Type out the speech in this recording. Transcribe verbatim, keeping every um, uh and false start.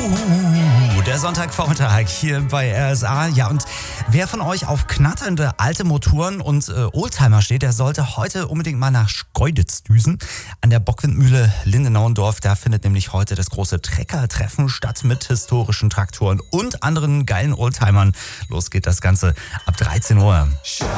Der Sonntagvormittag hier bei R S A. Ja, und wer von euch auf knatternde alte Motoren und äh, Oldtimer steht, der sollte heute unbedingt mal nach Schkeuditz düsen. An der Bockwindmühle Lindenauendorf, da findet nämlich heute das große Trecker-Treffen statt mit historischen Traktoren und anderen geilen Oldtimern. Los geht das Ganze ab dreizehn Uhr.